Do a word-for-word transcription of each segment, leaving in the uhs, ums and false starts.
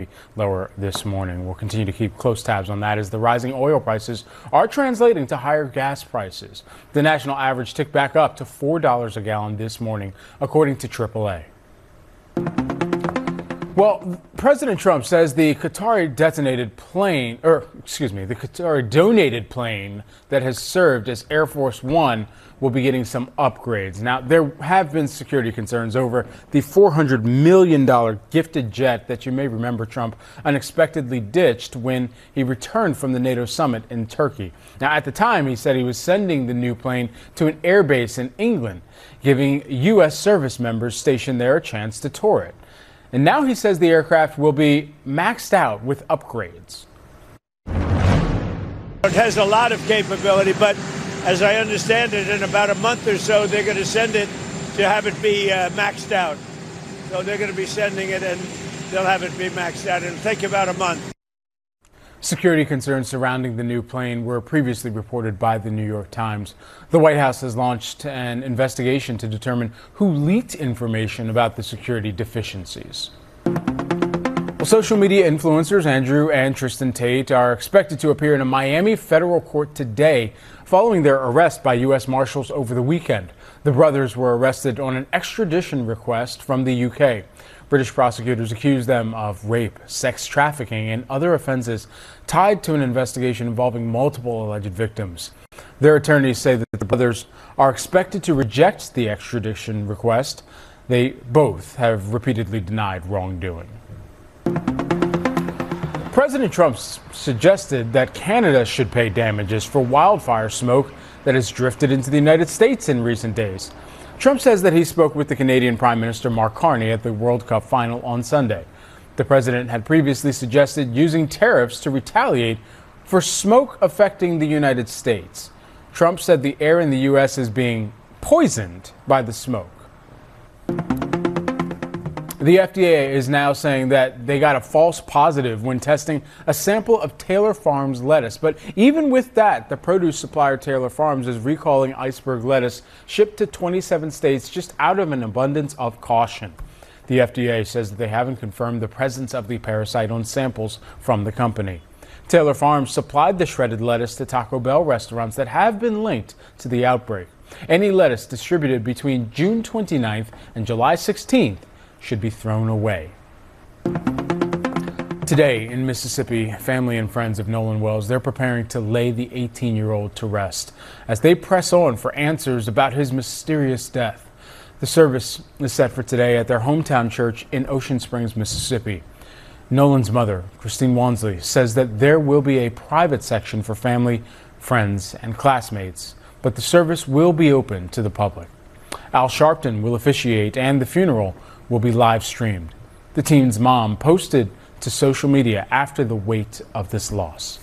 lower this morning. We'll continue to keep close tabs on that as the rising oil prices are translating to higher gas prices. The national average ticked back up to four dollars a gallon this morning, according to triple A. Well, President Trump says the Qatari detonated plane, or excuse me, the Qatari donated plane that has served as Air Force One will be getting some upgrades. Now, there have been security concerns over the four hundred million dollars gifted jet that you may remember Trump unexpectedly ditched when he returned from the NATO summit in Turkey. Now, at the time, he said he was sending the new plane to an air base in England, giving U S service members stationed there a chance to tour it. And now he says the aircraft will be maxed out with upgrades. It has a lot of capability, but as I understand it, in about a month or so, they're going to send it to have it be uh, maxed out. So they're going to be sending it and they'll have it be maxed out. It'll take about a month. Security concerns surrounding the new plane were previously reported by the New York Times. The White House has launched an investigation to determine who leaked information about the security deficiencies. Well, social media influencers Andrew and Tristan Tate are expected to appear in a Miami federal court today following their arrest by U S Marshals over the weekend. The brothers were arrested on an extradition request from the U K. British prosecutors accuse them of rape, sex trafficking, and other offenses tied to an investigation involving multiple alleged victims. Their attorneys say that the brothers are expected to reject the extradition request. They both have repeatedly denied wrongdoing. President Trump suggested that Canada should pay damages for wildfire smoke that has drifted into the United States in recent days. Trump says that he spoke with the Canadian Prime Minister Mark Carney at the World Cup final on Sunday. The president had previously suggested using tariffs to retaliate for smoke affecting the United States. Trump said the air in the U S is being poisoned by the smoke. The F D A is now saying that they got a false positive when testing a sample of Taylor Farms lettuce. But even with that, the produce supplier Taylor Farms is recalling iceberg lettuce shipped to twenty-seven states just out of an abundance of caution. The F D A says that they haven't confirmed the presence of the parasite on samples from the company. Taylor Farms supplied the shredded lettuce to Taco Bell restaurants that have been linked to the outbreak. Any lettuce distributed between June twenty-ninth and July sixteenth should be thrown away. Today in Mississippi, family and friends of Nolan Wells, they're preparing to lay the eighteen-year-old to rest as they press on for answers about his mysterious death. The service is set for today at their hometown church in Ocean Springs, Mississippi. Nolan's mother, Christine Wansley, says that there will be a private section for family, friends, and classmates, but the service will be open to the public. Al Sharpton will officiate and the funeral will be live streamed. The teen's mom posted to social media after the weight of this loss.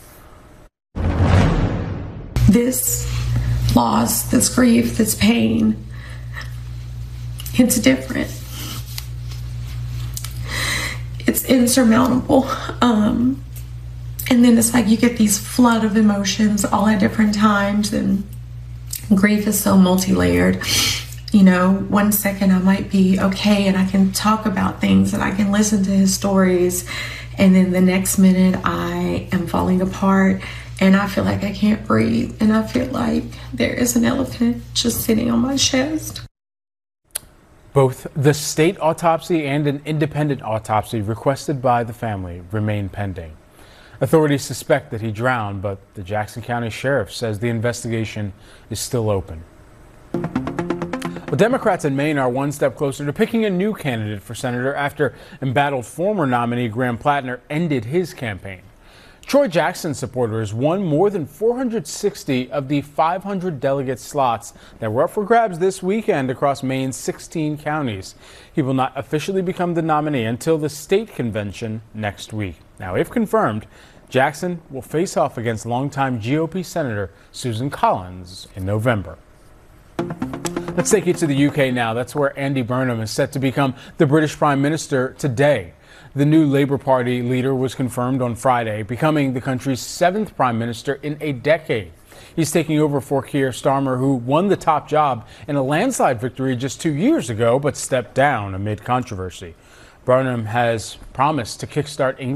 This loss, this grief, this pain, it's different. It's insurmountable. Um, and then it's like you get these flood of emotions all at different times, and grief is so multi-layered. You know, one second I might be okay and I can talk about things and I can listen to his stories, and then the next minute I am falling apart and I feel like I can't breathe, and I feel like there is an elephant just sitting on my chest. Both the state autopsy and an independent autopsy requested by the family remain pending. Authorities suspect that he drowned, but the Jackson County Sheriff says the investigation is still open. Well, Democrats in Maine are one step closer to picking a new candidate for senator after embattled former nominee Graham Plattner ended his campaign. Troy Jackson supporters won more than four hundred sixty of the five hundred delegate slots that were up for grabs this weekend across Maine's sixteen counties. He will not officially become the nominee until the state convention next week. Now, if confirmed, Jackson will face off against longtime G O P Senator Susan Collins in November. Let's take you to the U K now. That's where Andy Burnham is set to become the British Prime Minister today. The new Labour Party leader was confirmed on Friday, becoming the country's seventh Prime Minister in a decade. He's taking over for Keir Starmer, who won the top job in a landslide victory just two years ago, but stepped down amid controversy. Burnham has promised to kickstart England